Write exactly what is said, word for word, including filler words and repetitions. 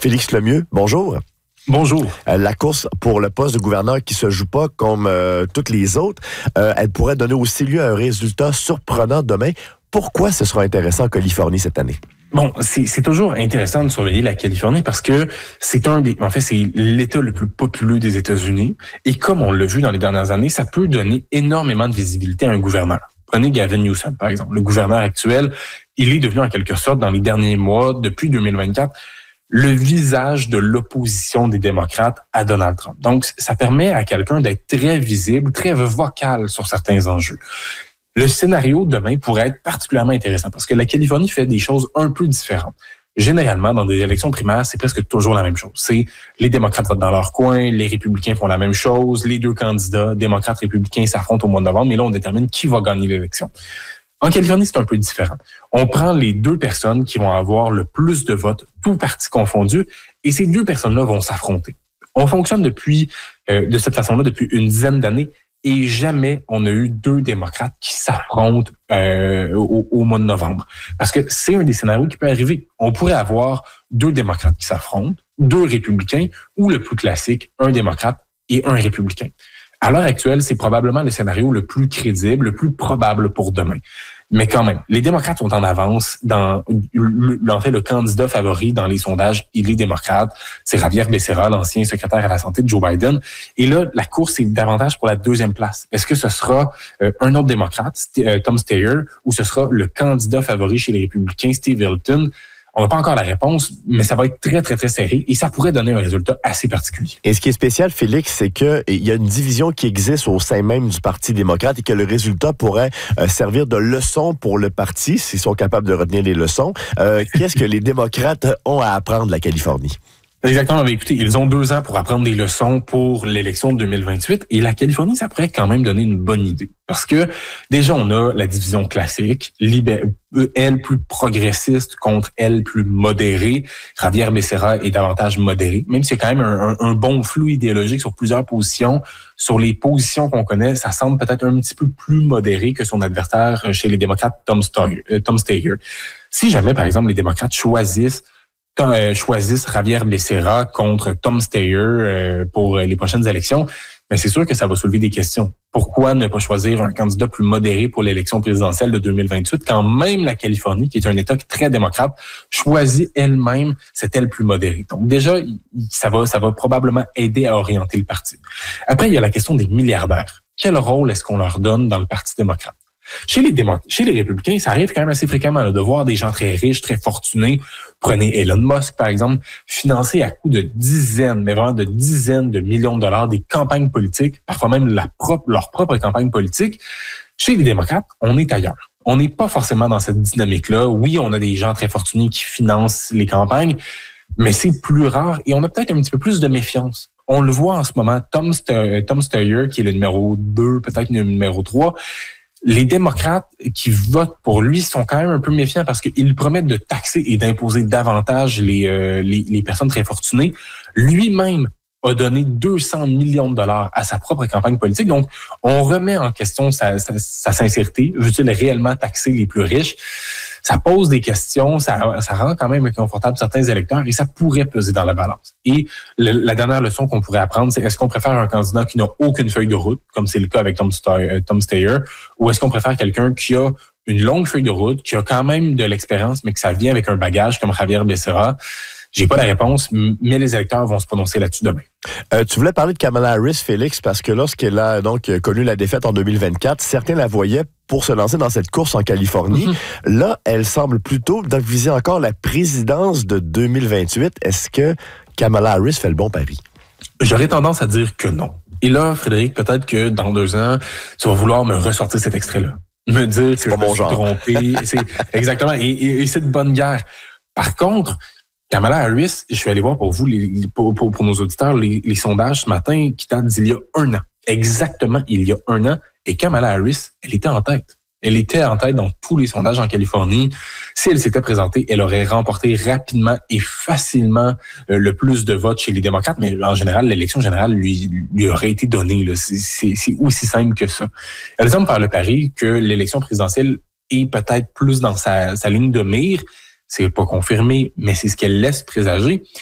Félix Lemieux, bonjour. Bonjour. Euh, la course pour le poste de gouverneur qui se joue pas comme euh, toutes les autres, euh, elle pourrait donner aussi lieu à un résultat surprenant demain. Pourquoi ce sera intéressant en Californie cette année? Bon, c'est, c'est toujours intéressant de surveiller la Californie parce que c'est un des, en fait, c'est l'État le plus populeux des États-Unis. Et comme on l'a vu dans les dernières années, ça peut donner énormément de visibilité à un gouverneur. Prenez Gavin Newsom, par exemple. Le gouverneur actuel, il est devenu en quelque sorte, dans les derniers mois, depuis deux mille vingt-quatre, le visage de l'opposition des démocrates à Donald Trump. Donc, ça permet à quelqu'un d'être très visible, très vocal sur certains enjeux. Le scénario demain pourrait être particulièrement intéressant parce que la Californie fait des choses un peu différentes. Généralement, dans des élections primaires, c'est presque toujours la même chose. C'est les démocrates votent dans leur coin, les républicains font la même chose, les deux candidats, démocrates, républicains, s'affrontent au mois de novembre, mais là, on détermine qui va gagner l'élection. En Californie, c'est un peu différent. On prend les deux personnes qui vont avoir le plus de votes, tous partis confondus, et ces deux personnes-là vont s'affronter. On fonctionne depuis euh, de cette façon-là depuis une dizaine d'années, et jamais on a eu deux démocrates qui s'affrontent euh, au, au mois de novembre. Parce que c'est un des scénarios qui peut arriver. On pourrait avoir deux démocrates qui s'affrontent, deux républicains, ou le plus classique, un démocrate et un républicain. À l'heure actuelle, c'est probablement le scénario le plus crédible, le plus probable pour demain. Mais quand même, les démocrates sont en avance dans, en fait, le candidat favori dans les sondages, il est démocrate. C'est Javier Becerra, l'ancien secrétaire à la santé de Joe Biden. Et là, la course est davantage pour la deuxième place. Est-ce que ce sera euh, un autre démocrate, euh, Tom Steyer, ou ce sera le candidat favori chez les républicains, Steve Hilton? On n'a pas encore la réponse, mais ça va être très, très, très serré et ça pourrait donner un résultat assez particulier. Et ce qui est spécial, Félix, c'est qu'il y a une division qui existe au sein même du Parti démocrate et que le résultat pourrait euh, servir de leçon pour le parti, s'ils sont capables de retenir les leçons. Euh, qu'est-ce que les démocrates ont à apprendre de la Californie? Exactement. Mais écoutez, ils ont deux ans pour apprendre des leçons pour l'élection de deux mille vingt-huit. Et la Californie, ça pourrait quand même donner une bonne idée. Parce que déjà, on a la division classique, libé- elle plus progressiste contre elle plus modérée. Javier Becerra est davantage modéré, même si c'est quand même un, un, un bon flou idéologique sur plusieurs positions. Sur les positions qu'on connaît, ça semble peut-être un petit peu plus modéré que son adversaire chez les démocrates, Tom Steyer. Euh, Tom Steyer. Si jamais, par exemple, les démocrates choisissent Quand, euh, choisissent Javier Becerra contre Tom Steyer euh, pour les prochaines élections, mais c'est sûr que ça va soulever des questions. Pourquoi ne pas choisir un candidat plus modéré pour l'élection présidentielle de deux mille vingt-huit quand même la Californie, qui est un État très démocrate, choisit elle-même cette aile plus modérée? Donc déjà, ça va, ça va probablement aider à orienter le parti. Après, il y a la question des milliardaires. Quel rôle est-ce qu'on leur donne dans le Parti démocrate? Chez les démocrates, chez les républicains, ça arrive quand même assez fréquemment là, de voir des gens très riches, très fortunés. Prenez Elon Musk, par exemple, financer à coût de dizaines, mais vraiment de dizaines de millions de dollars des campagnes politiques, parfois même la propre, leur propre campagne politique. Chez les démocrates, on est ailleurs. On n'est pas forcément dans cette dynamique-là. Oui, on a des gens très fortunés qui financent les campagnes, mais c'est plus rare et on a peut-être un petit peu plus de méfiance. On le voit en ce moment, Tom, St- Tom Steyer, qui est le numéro deux, peut-être le numéro trois, les démocrates qui votent pour lui sont quand même un peu méfiants parce qu'ils promettent de taxer et d'imposer davantage les, euh, les, les personnes très fortunées. Lui-même a donné deux cents millions de dollars à sa propre campagne politique. Donc, on remet en question sa, sa, sa sincérité. Veut-il réellement taxer les plus riches? Ça pose des questions, ça, ça rend quand même inconfortable certains électeurs et ça pourrait peser dans la balance. Et le, la dernière leçon qu'on pourrait apprendre, c'est est-ce qu'on préfère un candidat qui n'a aucune feuille de route, comme c'est le cas avec Tom Steyer, Tom Steyer, ou est-ce qu'on préfère quelqu'un qui a une longue feuille de route, qui a quand même de l'expérience, mais que ça vient avec un bagage comme Javier Becerra? J'ai pas la réponse, mais les électeurs vont se prononcer là-dessus demain. Euh, tu voulais parler de Kamala Harris, Félix, parce que lorsqu'elle a donc connu la défaite en deux mille vingt-quatre, certains la voyaient pour se lancer dans cette course en Californie. Mm-hmm. Là, elle semble plutôt viser encore la présidence de deux mille vingt-huit. Est-ce que Kamala Harris fait le bon pari? J'aurais tendance à dire que non. Et là, Frédéric, peut-être que dans deux ans, tu vas vouloir me ressortir cet extrait-là. Me dire c'est que pas mon genre. Trompé. C'est, exactement. Et, et, et c'est de bonne guerre. Par contre, Kamala Harris, je suis allé voir pour vous, les, pour, pour, pour nos auditeurs, les, les sondages ce matin qui datent d'il y a un an. Exactement il y a un an. Et Kamala Harris, elle était en tête. Elle était en tête dans tous les sondages en Californie. Si elle s'était présentée, elle aurait remporté rapidement et facilement euh, le plus de votes chez les démocrates. Mais en général, l'élection générale lui, lui aurait été donnée. Là. C'est, c'est, c'est aussi simple que ça. Elle semble faire le pari que l'élection présidentielle est peut-être plus dans sa, sa ligne de mire. C'est pas confirmé, mais c'est ce qu'elle laisse présager.